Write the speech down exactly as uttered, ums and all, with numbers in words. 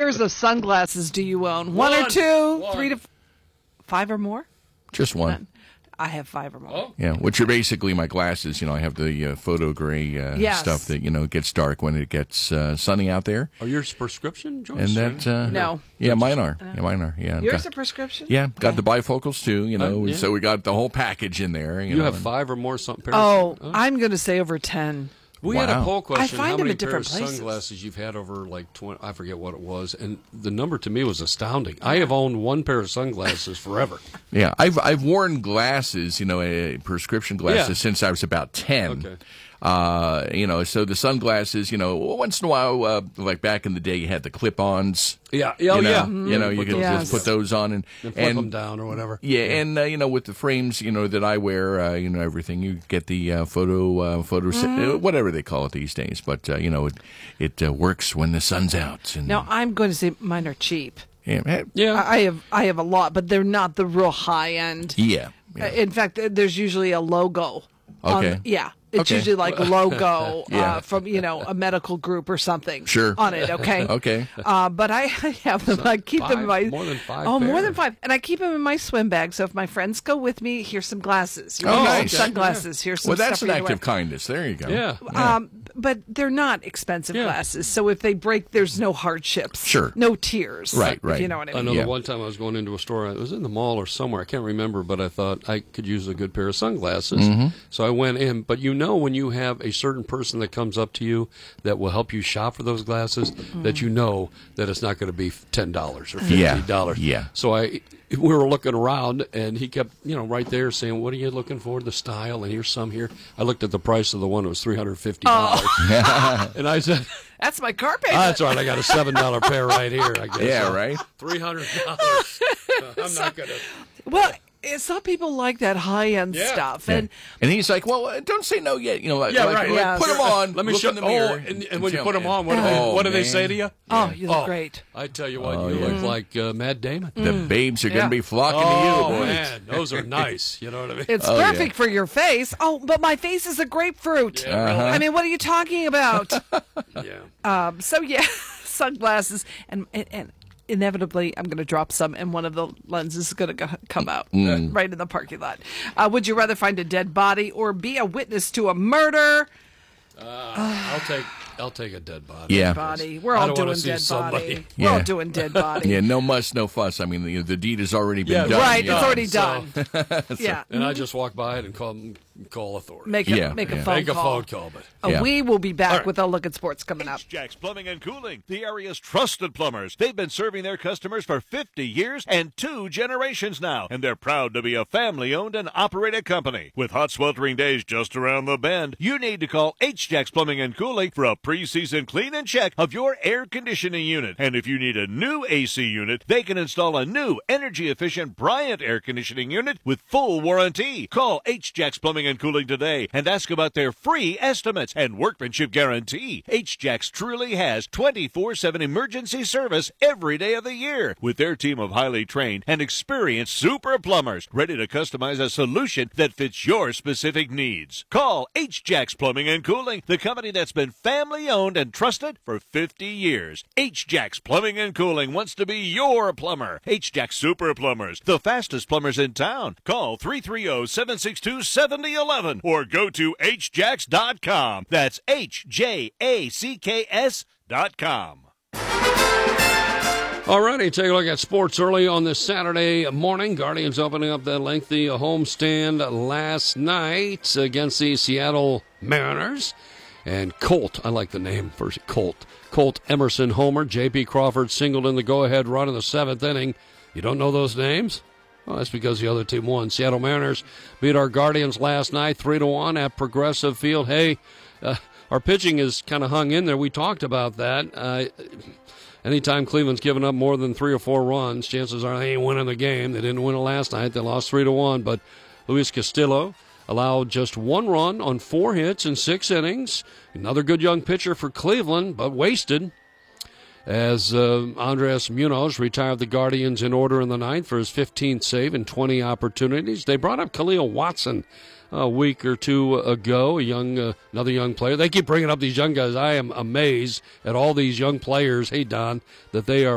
pairs of sunglasses do you own? One, One. or two? One. Three to f- five or more? Just one. None. I have five or more. Oh. Yeah, which are basically my glasses. You know, I have the uh, photo gray uh, Yes. stuff that, you know, it gets dark when it gets uh, sunny out there. Are yours prescription, Joyce? And that, uh, No. Yeah, mine are. Yeah, mine are. Yeah. Yours got, a prescription? yeah, got the bifocals too, you know, Uh, yeah. so we got the whole package in there. You, You know, have and- five or more some pairs? Oh, Huh? I'm going to say over ten. We had a Wow. poll question. I find how them many at different pairs of places. sunglasses you've had over like twenty? I forget what it was, and the number to me was astounding. I have owned one pair of sunglasses forever. Yeah, I've I've worn glasses, you know, uh, prescription glasses Yeah. since I was about ten. Okay. Uh, you know, so the sunglasses, you know, once in a while, uh, like back in the day, you had the clip-ons. Yeah. Oh, you know, yeah. You know, you Put could those Yes. just put those on and and flip and them down or whatever. yeah, and uh, you know, with the frames, you know, that I wear, uh, you know, everything, you get the uh, photo, uh, photo, Mm-hmm. uh, whatever they call it these days. But uh, you know, it it uh, works when the sun's out. And, Now, I'm going to say mine are cheap. yeah, hey, Yeah. I I have I have a lot, but they're not the real high end. yeah, Uh, yeah. In fact, uh, there's usually a logo. on- Okay. yeah. It's Okay. usually like logo Yeah. uh, from, you know, a medical group or something Sure. on it, okay? Okay. Uh, but I, I have them. I keep them in my... Five? More than five Oh, more than pairs? five. And I keep them in my swim bag, so if my friends go with me, here's some glasses. You Oh, want nice. some sunglasses. Here's some Well, that's stuff an for you act to of kindness. There you go. Yeah. wear. Um, but they're not expensive Yeah. glasses, so if they break, there's no hardships. Sure. No tears. Right, if right. you know what I I mean. know Yeah. the one time I was going into a store, it was in the mall or somewhere, I can't remember, but I thought I could use a good pair of sunglasses. Mm-hmm. So I went in. But you know when you have a certain person that comes up to you that will help you shop for those glasses, that you know that it's not going to be ten dollars or fifty dollars. Yeah, yeah. So I, we were looking around, and he kept, you know, right there saying, what are you looking for, the style, and here's some here. I looked at the price of the one, it was three hundred fifty dollars. Oh. And I said, That's my car payment. oh, that's all right, I got a seven dollar pair right here, I guess. Yeah, So, right? three hundred dollars. I'm not going to. Well, eh, some people like that high end Yeah. stuff, Yeah. and And he's like, well, uh, don't say no yet. You know, like, Yeah, like, right. like, Yeah. put them on. Let me look show in the mirror. Oh, and, and when you tell put them me. on, what do they, Oh, what do they man. say to you? oh, you look Oh, great. I tell you what, Oh, you yeah. look like uh, Matt Damon. The babes are going to Yeah. be flocking Oh to you, boy. man, those are nice. You know what I mean? It's Oh, yeah. perfect for your face. Oh, but my face is a grapefruit. Yeah, really. I mean, what are you talking about? yeah. um, so yeah, sunglasses, and, and and inevitably, I'm going to drop some, and one of the lenses is going to come out uh, right in the parking lot. Uh, would you rather find a dead body or be a witness to a murder? I'll take I'll take a dead body. Yeah. Body. We're I all don't wanna doing see dead somebody. body. We're Yeah. all doing dead body. Yeah, no muss, no fuss. I mean, the, the deed has already been Yeah, done. Right, you it's know. already So- done. yeah, And I just walk by it and call call authority. make a Yeah, make a yeah. phone Make a call. phone call, but Uh, Yeah. We will be back All right. with a look at sports coming up. H-Jacks Plumbing and Cooling, the area's trusted plumbers. They've been serving their customers for fifty years and two generations now, and they're proud to be a family-owned and operated company. With hot sweltering days just around the bend, you need to call H-Jacks Plumbing and Cooling for a pre-season clean and check of your air conditioning unit. And if you need a new A C unit, they can install a new energy-efficient Bryant air conditioning unit with full warranty. Call H-Jacks Plumbing and Cooling today and ask about their free estimates and workmanship guarantee. H-Jacks truly has twenty-four seven emergency service every day of the year with their team of highly trained and experienced super plumbers ready to customize a solution that fits your specific needs. Call H-Jacks Plumbing and Cooling, the company that's been family-owned and trusted for fifty years. H-Jacks Plumbing and Cooling wants to be your plumber. H-Jacks Super Plumbers, the fastest plumbers in town. Call three three zero, seven six two, seven zero one one or go to h jacks dot com. That's H J A C K S dot com. All righty, take a look at sports early on this Saturday morning. Guardians opening up that lengthy homestand last night against the Seattle Mariners. And Colt, I like the name first, Colt. Colt Emerson homer. J P Crawford singled in the go-ahead run in the seventh inning. You don't know those names? Well, that's because the other team won. Seattle Mariners beat our Guardians last night three to one at Progressive Field. Hey, uh, our pitching is kind of hung in there. We talked about that. Uh, anytime Cleveland's given up more than three or four runs, chances are they ain't winning the game. They didn't win it last night. They lost three to one. But Luis Castillo allowed just one run on four hits in six innings. Another good young pitcher for Cleveland, but wasted. As uh, Andres Munoz retired the Guardians in order in the ninth for his fifteenth save in twenty opportunities. They brought up Khalil Watson a week or two ago, a young, uh, another young player. They keep bringing up these young guys. I am amazed at all these young players, hey, Don, that they are